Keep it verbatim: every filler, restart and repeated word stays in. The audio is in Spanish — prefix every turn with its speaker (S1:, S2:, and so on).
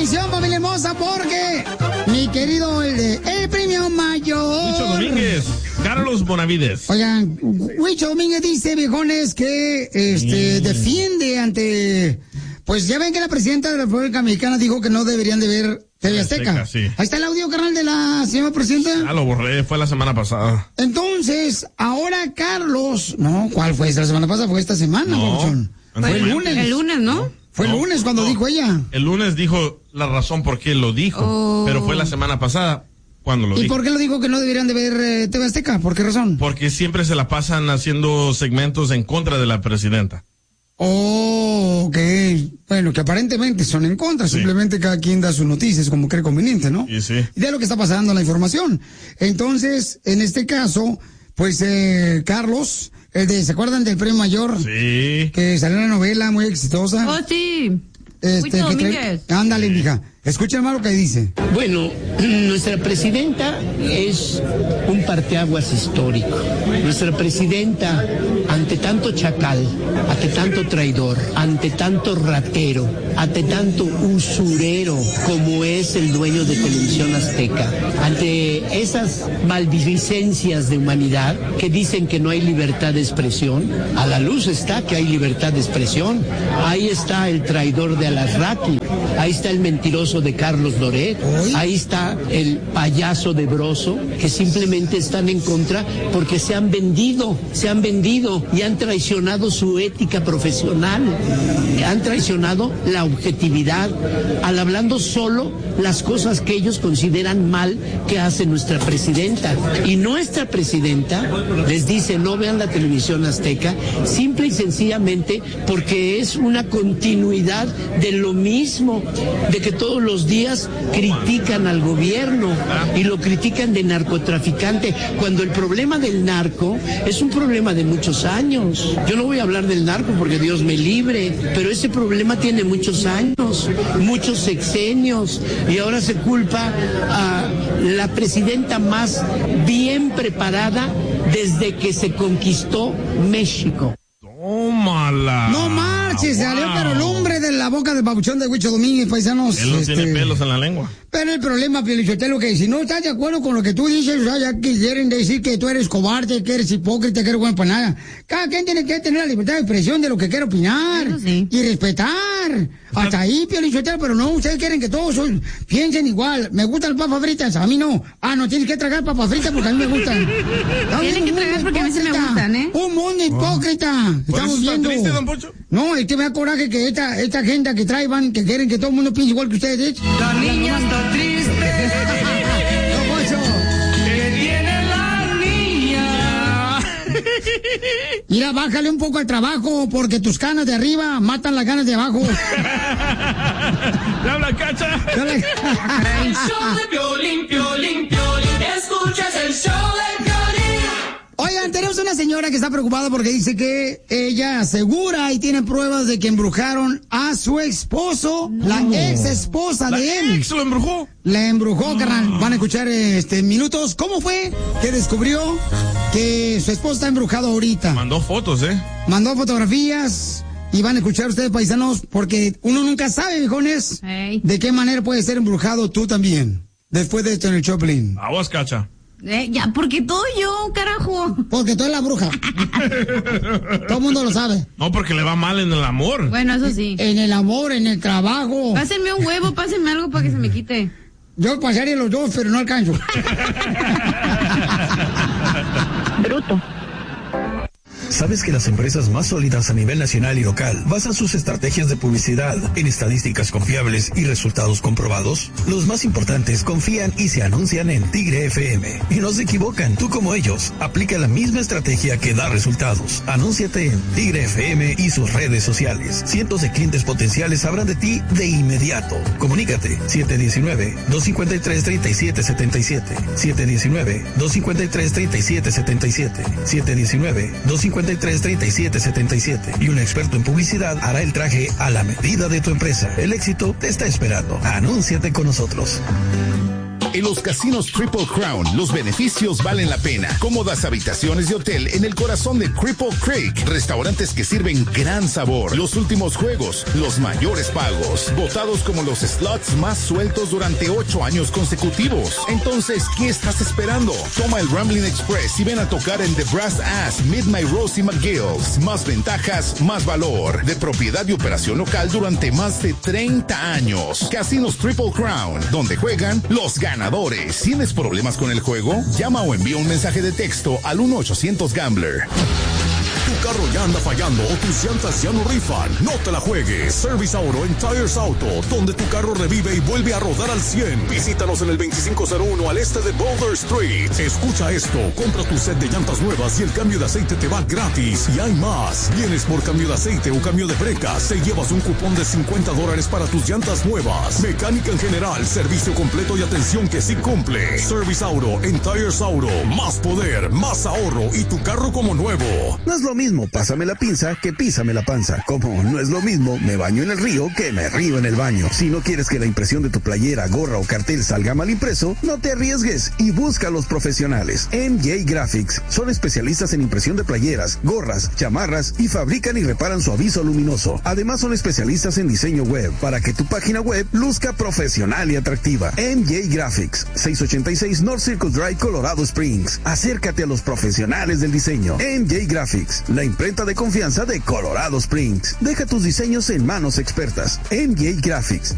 S1: atención, familia hermosa, porque mi querido, el, de, el premio mayor.
S2: Huicho Domínguez, Carlos Bonavides.
S1: Oigan, Huicho Domínguez dice, viejones, que este, mm. defiende ante... Pues ya ven que la presidenta de la República Mexicana dijo que no deberían de ver T V Azteca. Azteca sí. Ahí está el audio, carnal, de la señora presidenta.
S2: Ah, lo borré, fue la semana pasada.
S1: Entonces, ahora Carlos... No, ¿cuál fue? ¿La semana pasada? Fue esta semana,
S2: no,
S1: Fue el lunes.
S3: El lunes, ¿no?
S1: Fue el
S2: no,
S1: lunes cuando
S2: no.
S1: dijo ella.
S2: El lunes dijo la razón por qué lo dijo, oh. pero fue la semana pasada cuando lo
S1: ¿Y
S2: dijo.
S1: por qué lo dijo que no deberían de ver eh, T V Azteca? ¿Por qué razón?
S2: Porque siempre se la pasan haciendo segmentos en contra de la presidenta.
S1: Oh, ok. Bueno, que aparentemente son en contra, sí. Simplemente cada quien da sus noticias como cree conveniente, ¿no?
S2: Y sí.
S1: Y de lo que está pasando la información. Entonces, en este caso, pues, eh, Carlos, el de, ¿se acuerdan del premio mayor?
S2: Sí.
S1: Que salió una novela muy exitosa.
S3: Oh, sí.
S1: Este, que trae... Ándale, mija. Escucha hermano lo que dice.
S4: Bueno, nuestra presidenta es un parteaguas histórico. Nuestra presidenta, ante tanto chacal, ante tanto traidor, ante tanto ratero, ante tanto usurero como es el dueño de Televisión Azteca, ante esas maldicencias de humanidad que dicen que no hay libertad de expresión, a la luz está que hay libertad de expresión. Ahí está el traidor de Alarraqui, ahí está el mentiroso de Carlos Loret, ahí está el payaso de Broso, que simplemente están en contra porque se han vendido, se han vendido y han traicionado su ética profesional, han traicionado la objetividad, al hablando solo las cosas que ellos consideran mal que hace nuestra presidenta. Y nuestra presidenta les dice no vean la Televisión Azteca, simple y sencillamente porque es una continuidad de lo mismo, de que todos los días critican al gobierno y lo critican de narcotraficante, cuando el problema del narco es un problema de muchos años. Yo no voy a hablar del narco porque Dios me libre, pero ese problema tiene muchos años, muchos sexenios, y ahora se culpa a la presidenta más bien preparada desde que se conquistó México.
S2: tómala.
S1: No marches, wow. Salió pero el hombre de la boca del papuchón de Huicho Domínguez, paisanos.
S2: Él no
S1: este...
S2: tiene pelos en la lengua.
S1: Pero el problema, Pielichotelo, que si no estás de acuerdo con lo que tú dices, o sea, ya quieren decir que tú eres cobarde, que eres hipócrita, que eres bueno para nada. Cada quien tiene que tener la libertad de expresión de lo que quiere opinar. Sí. Y respetar. Hasta ahí, Pielichotelo, pero no, ustedes quieren que todos son, piensen igual. Me gustan las papas fritas, a mí no. Ah, no, tienes que tragar papas fritas porque a mí me gustan.
S3: Tienen que tragar porque a mí se me gustan, ¿eh?
S1: Un mundo hipócrita.
S2: Oh.
S1: Estamos viendo.
S2: ¿Triste, don Poncho?
S1: No, es que me da coraje que esta, esta agenda que traen, que quieren que todo el mundo piense igual que ustedes.
S5: La niña está triste.
S1: No, Poncho.
S5: ¿Qué tiene la niña?
S1: Mira, bájale un poco al trabajo, porque tus ganas de arriba matan las ganas de abajo.
S2: ¡Ya habla, Cacha!
S5: El show de Piolín, Piolín, Piolín. Escuchas el show de Piolín.
S1: Oigan, tenemos una señora que está preocupada porque dice que ella asegura y tiene pruebas de que embrujaron a su esposo, no. la ex esposa
S2: ¿La
S1: de él.
S2: ex lo embrujó?
S1: La embrujó, no. carnal. Van a escuchar este minutos. ¿Cómo fue que descubrió que su esposo está embrujado ahorita?
S2: Mandó fotos, ¿eh?
S1: Mandó fotografías. Y van a escuchar ustedes, paisanos, porque uno nunca sabe, viejones, hey. de qué manera puede ser embrujado tú también. Después de esto en el Choplin.
S2: A vos, Cacha.
S3: Eh, ya, porque todo yo, carajo.
S1: Porque tú eres la bruja. Todo el mundo lo sabe.
S2: No, porque le va mal en el amor.
S3: Bueno, eso sí.
S1: En el amor, en el trabajo.
S3: Pásenme un huevo, pásenme algo para que se me quite.
S1: Yo pasaría los dos, pero no alcanzo.
S6: Bruto. ¿Sabes que las empresas más sólidas a nivel nacional y local basan sus estrategias de publicidad en estadísticas confiables y resultados comprobados? Los más importantes confían y se anuncian en Tigre F M. Y no se equivocan, tú como ellos, aplica la misma estrategia que da resultados. Anúnciate en Tigre F M y sus redes sociales. Cientos de clientes potenciales sabrán de ti de inmediato. Comunícate siete uno nueve, dos cinco tres, tres siete siete siete, siete uno nueve, dos cinco tres, tres siete siete siete, siete uno nueve, dos cinco tres, tres siete siete siete y un experto en publicidad hará el traje a la medida de tu empresa. El éxito te está esperando. Anúnciate con nosotros.
S7: En los casinos Triple Crown, los beneficios valen la pena. Cómodas habitaciones de hotel en el corazón de Cripple Creek. Restaurantes que sirven gran sabor. Los últimos juegos, los mayores pagos. Votados como los slots más sueltos durante ocho años consecutivos. Entonces, ¿qué estás esperando? Toma el Rambling Express y ven a tocar en The Brass Ass, Midnight Rose y McGill's. Más ventajas, más valor. De propiedad y operación local durante más de treinta años. Casinos Triple Crown, donde juegan los ganadores. ¿Tienes problemas con el juego? Llama o envía un mensaje de texto al uno ochocientos Gambler.
S8: Tu carro ya anda fallando o tus llantas ya no rifan. No te la juegues. Service Auto en Tires Auto, donde tu carro revive y vuelve a rodar al cien. Visítanos en el veinticinco cero uno al este de Boulder Street. Escucha esto. Compra tu set de llantas nuevas y el cambio de aceite te va gratis. Y hay más. Vienes por cambio de aceite o cambio de brecas. Te llevas un cupón de cincuenta dólares para tus llantas nuevas. Mecánica en general, servicio completo y atención que sí cumple. Service Auto en Tires Auto. Más poder, más ahorro y tu carro como nuevo.
S6: No es lo mismo pásame la pinza que písame la panza. Como no es lo mismo me baño en el río que me río en el baño. Si no quieres que la impresión de tu playera, gorra o cartel salga mal impreso, no te arriesgues y busca a los profesionales. M J Graphics son especialistas en impresión de playeras, gorras, chamarras y fabrican y reparan su aviso luminoso. Además son especialistas en diseño web para que tu página web luzca profesional y atractiva. M J Graphics, seiscientos ochenta y seis North Circle Drive, Colorado Springs. Acércate a los profesionales del diseño. M J Graphics, la imprenta de confianza de Colorado Springs. Deja tus diseños en manos expertas. M J Graphics,